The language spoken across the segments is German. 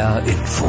SR Info.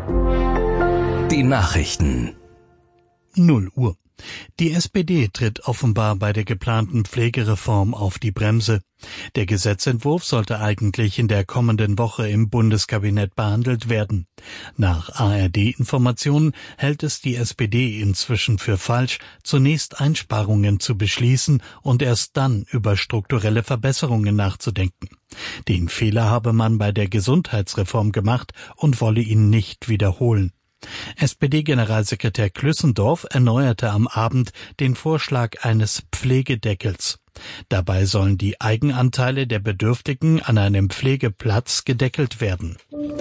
Die Nachrichten. 0 Uhr. Die SPD tritt offenbar bei der geplanten Pflegereform auf die Bremse. Der Gesetzentwurf sollte eigentlich in der kommenden Woche im Bundeskabinett behandelt werden. Nach ARD-Informationen hält es die SPD inzwischen für falsch, zunächst Einsparungen zu beschließen und erst dann über strukturelle Verbesserungen nachzudenken. Den Fehler habe man bei der Gesundheitsreform gemacht und wolle ihn nicht wiederholen. SPD-Generalsekretär Klüssendorf erneuerte am Abend den Vorschlag eines Pflegedeckels. Dabei sollen die Eigenanteile der Bedürftigen an einem Pflegeplatz gedeckelt werden.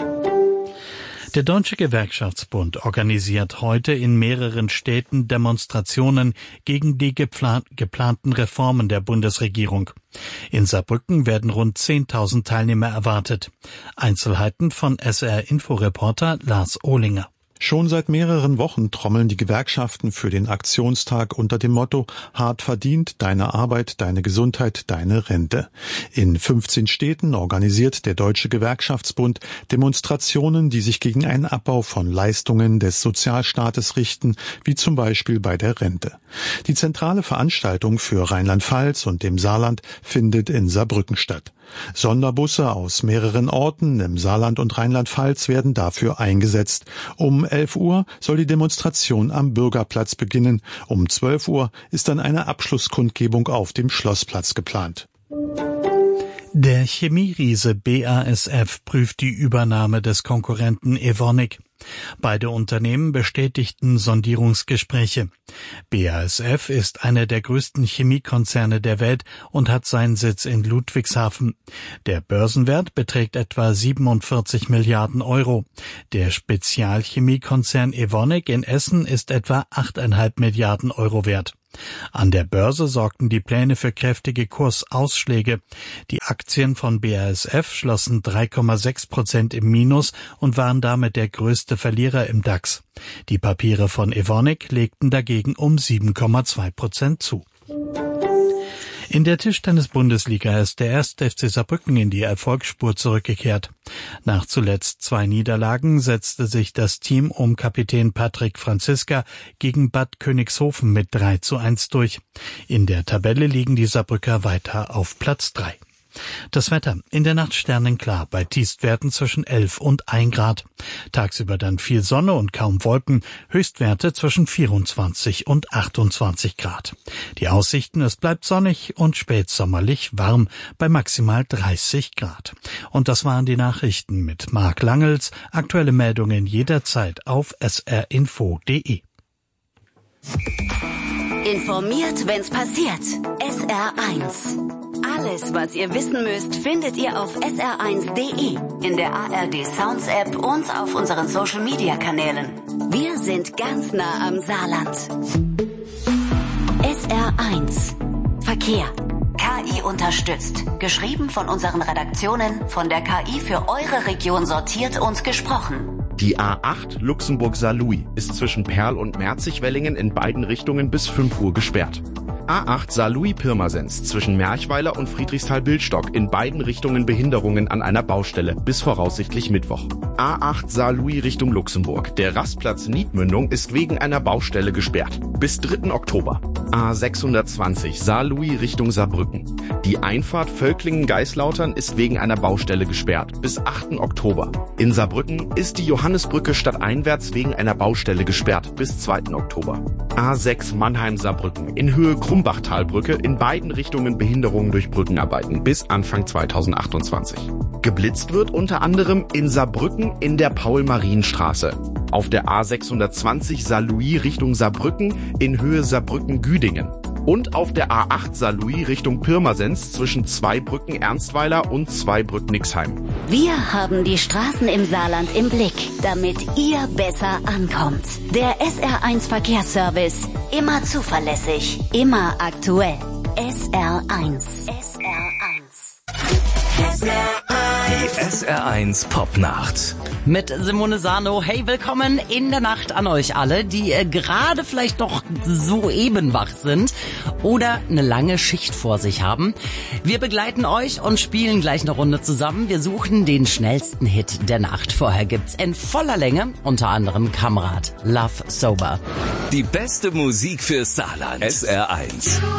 Der Deutsche Gewerkschaftsbund organisiert heute in mehreren Städten Demonstrationen gegen die geplanten Reformen der Bundesregierung. In Saarbrücken werden rund 10.000 Teilnehmer erwartet. Einzelheiten von SR-Info-Reporter Lars Ohlinger. Schon seit mehreren Wochen trommeln die Gewerkschaften für den Aktionstag unter dem Motto Hart verdient, deine Arbeit, deine Gesundheit, deine Rente. In 15 Städten organisiert der Deutsche Gewerkschaftsbund Demonstrationen, die sich gegen einen Abbau von Leistungen des Sozialstaates richten, wie zum Beispiel bei der Rente. Die zentrale Veranstaltung für Rheinland-Pfalz und dem Saarland findet in Saarbrücken statt. Sonderbusse aus mehreren Orten im Saarland und Rheinland-Pfalz werden dafür eingesetzt. Um 11 Uhr soll die Demonstration am Bürgerplatz beginnen. Um 12 Uhr ist dann eine Abschlusskundgebung auf dem Schlossplatz geplant. Der Chemieriese BASF prüft die Übernahme des Konkurrenten Evonik. Beide Unternehmen bestätigten Sondierungsgespräche. BASF ist einer der größten Chemiekonzerne der Welt und hat seinen Sitz in Ludwigshafen. Der Börsenwert beträgt etwa 47 Milliarden Euro. Der Spezialchemiekonzern Evonik in Essen ist etwa 8,5 Milliarden Euro wert. An der Börse sorgten die Pläne für kräftige Kursausschläge. Die Aktien von BASF schlossen 3,6% im Minus und waren damit der größte Verlierer im DAX. Die Papiere von Evonik legten dagegen um 7,2% zu. In der Tischtennis-Bundesliga ist der 1. FC Saarbrücken in die Erfolgsspur zurückgekehrt. Nach zuletzt 2 Niederlagen setzte sich das Team um Kapitän Patrick Franziska gegen Bad Königshofen mit 3:1 durch. In der Tabelle liegen die Saarbrücker weiter auf Platz 3. Das Wetter: in der Nacht sternenklar, bei Tiefstwerten zwischen 11 und 1 Grad. Tagsüber dann viel Sonne und kaum Wolken, Höchstwerte zwischen 24 und 28 Grad. Die Aussichten: es bleibt sonnig und spätsommerlich warm bei maximal 30 Grad. Und das waren die Nachrichten mit Marc Langels. Aktuelle Meldungen jederzeit auf srinfo.de. Informiert, wenn's passiert. SR1. Alles, was ihr wissen müsst, findet ihr auf sr1.de, in der ARD Sounds App und auf unseren Social Media Kanälen. Wir sind ganz nah am Saarland. SR1. Verkehr. KI unterstützt. Geschrieben von unseren Redaktionen, von der KI für eure Region sortiert und gesprochen. Die A8 Luxemburg-Saarlouis ist zwischen Perl und Merzig-Wellingen in beiden Richtungen bis 5 Uhr gesperrt. A8 Saarlouis-Pirmasens zwischen Merchweiler und Friedrichsthal-Billstock in beiden Richtungen Behinderungen an einer Baustelle bis voraussichtlich Mittwoch. A8 Saarlouis Richtung Luxemburg. Der Rastplatz Niedmündung ist wegen einer Baustelle gesperrt. Bis 3. Oktober. A620 Saarlouis Richtung Saarbrücken. Die Einfahrt Völklingen-Geislautern ist wegen einer Baustelle gesperrt. Bis 8. Oktober. In Saarbrücken ist die Johannesbrücke stadteinwärts wegen einer Baustelle gesperrt. Bis 2. Oktober. A6 Mannheim-Saarbrücken in Höhe Krumbachtalbrücke in beiden Richtungen Behinderungen durch Brückenarbeiten bis Anfang 2028. Geblitzt wird unter anderem in Saarbrücken in der Paul-Marien-Straße. Auf der A620 Saarlouis Richtung Saarbrücken in Höhe Saarbrücken-Güdingen. Und auf der A8 Saarlouis Richtung Pirmasens zwischen Zweibrücken-Ernstweiler und Zweibrücken-Nixheim. Wir haben die Straßen im Saarland im Blick, damit ihr besser ankommt. Der SR1 Verkehrsservice. Immer zuverlässig, immer aktuell. SR1. SR1. Die SR1 Popnacht. Mit Simone Sano. Hey, willkommen in der Nacht an euch alle, die gerade vielleicht noch soeben wach sind oder eine lange Schicht vor sich haben. Wir begleiten euch und spielen gleich eine Runde zusammen. Wir suchen den schnellsten Hit der Nacht. Vorher gibt's in voller Länge unter anderem Kamrat, Love Sober. Die beste Musik für Saarland. SR1.